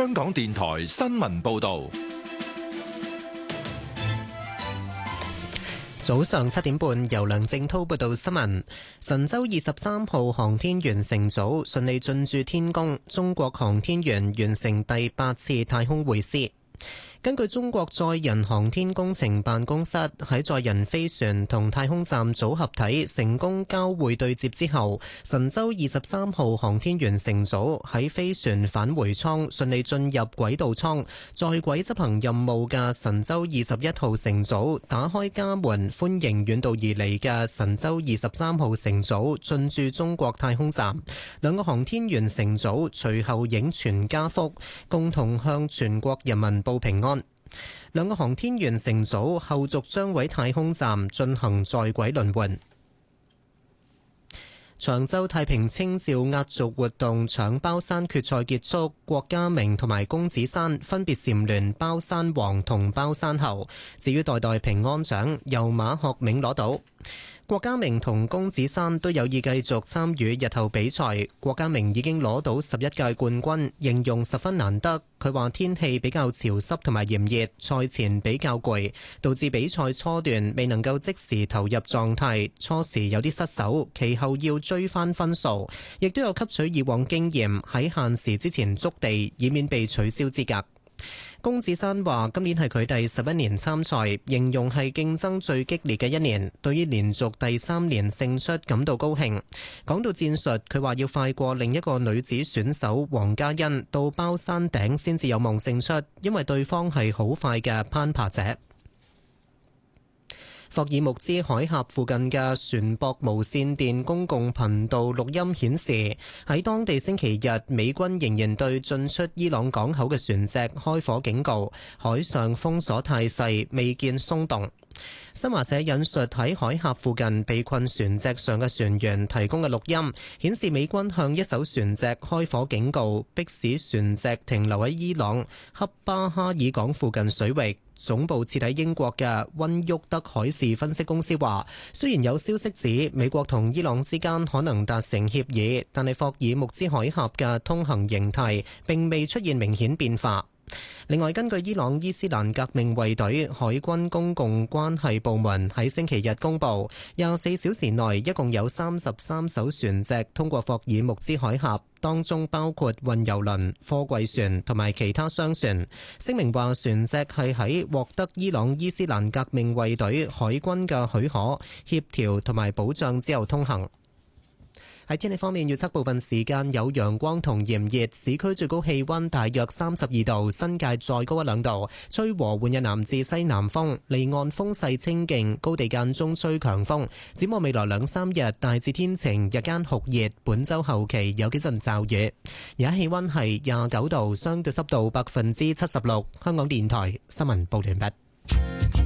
香港電台新聞報道。 早上7點半，由梁正滔報道新聞。神舟23號航天員乘組順利進駐天宮，中國航天員完成第8次太空會師。根據中國載人航天工程辦公室喺載人飛船同太空站組合體成功交會對接之後，神舟23號航天員乘組喺飛船返回艙順利進入軌道艙，在軌執行任務嘅神舟21號乘組打開家門，歡迎遠道而嚟嘅神舟23號乘組進駐中國太空站。兩個航天員乘組隨後影全家福，共同向全國人民報平安。兩個航天員乘組後續將喺太空站進行在軌輪換。長洲太平清醮壓軸活動搶包山決賽結束，郭家明同埋公子山分別蟬聯包山王同包山后。至於代代平安獎，由馬學銘攞到。郭家明同公子山都有意繼續參與日後比賽。郭家明已經攞到11屆冠軍，形容十分難得。佢話天氣比較潮濕同埋炎熱，賽前比較攰，導致比賽初段未能夠即時投入狀態，初時有啲失手，其後要追翻分數，亦都有吸取以往經驗，喺限時之前築地，以免被取消資格。公子山話今年係佢第11年參賽，形容係競爭最激烈嘅一年，對於連續第3年勝出感到高興。講到戰術，佢話要快過另一個女子選手黃嘉欣到包山頂先至有望勝出，因為對方係好快嘅攀爬者。霍爾木茲海峽附近嘅船舶無線電公共頻道錄音顯示，喺當地星期日，美軍仍然對進出伊朗港口嘅船隻開火警告，海上封鎖態勢未見鬆動。新華社引述喺海峽附近被困船隻上嘅船員提供嘅錄音，顯示美軍向一艘船隻開火警告，迫使船隻停留喺伊朗恰巴哈爾港附近水域。總部設喺英國嘅溫沃德海事分析公司話，雖然有消息指美國同伊朗之間可能達成協議，但係霍爾木茲海峽嘅通行形態並未出現明顯變化。另外，根據伊朗伊斯蘭革命衛隊海軍公共關係部門喺星期日公佈，24小時內一共有33艘船隻通過霍爾木茲海峽，當中包括運油輪、貨櫃船同埋其他商船。聲明話，船隻係喺獲得伊朗伊斯蘭革命衛隊海軍嘅許可、協調同埋保障之後通行。喺天氣方面，預測部分時間有陽光同炎熱，市區最高氣溫大約32度，新界再高1-2度，吹和緩嘅南至西南風，離岸風勢清勁，高地間中吹強風。展望未來2-3日，大致天晴，日間酷熱，本週後期有幾陣驟雨。而家氣溫係29度，相對濕度76%。香港電台新聞報完畢。